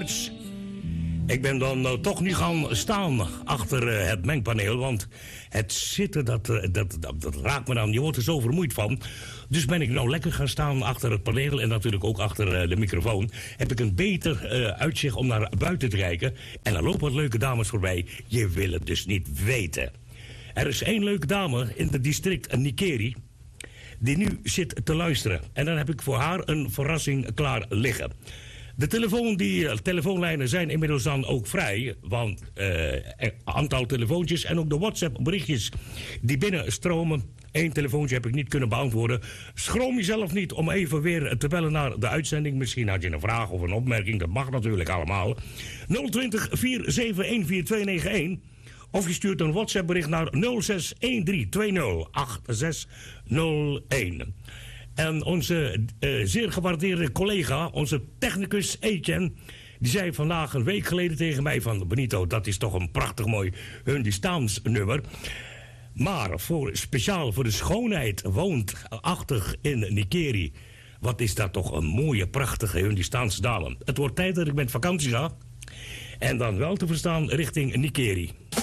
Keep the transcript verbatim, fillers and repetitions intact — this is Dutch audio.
George. Ik ben dan uh, toch nu gaan staan achter uh, het mengpaneel, want het zitten, dat, uh, dat, dat, dat raakt me dan. Je wordt er zo vermoeid van. Dus ben ik nou lekker gaan staan achter het paneel en natuurlijk ook achter uh, de microfoon. Heb ik een beter uh, uitzicht om naar buiten te kijken. En dan lopen wat leuke dames voorbij. Je wil het dus niet weten. Er is één leuke dame in het district Nikeri die nu zit te luisteren. En dan heb ik voor haar een verrassing klaar liggen. De telefoon, die, uh, telefoonlijnen zijn inmiddels dan ook vrij. Want een uh, aantal telefoontjes en ook de WhatsApp-berichtjes die binnenstromen. Eén telefoontje heb ik niet kunnen beantwoorden. Schroom jezelf niet om even weer te bellen naar de uitzending. Misschien had je een vraag of een opmerking. Dat mag natuurlijk allemaal. nul twintig, vier zeven een vier twee negen één. Of je stuurt een WhatsApp-bericht naar nul zes een drie twee nul acht zes nul één. En onze uh, zeer gewaardeerde collega, onze technicus Etienne, die zei vandaag een week geleden tegen mij van Benito, dat is toch een prachtig mooi Hindustaans nummer. Maar voor, speciaal voor de schoonheid woonachtig in Nikeri. Wat is dat toch een mooie, prachtige Hindustaanse dame. Het wordt tijd dat ik met vakantie ga. En dan wel te verstaan richting Nikeri.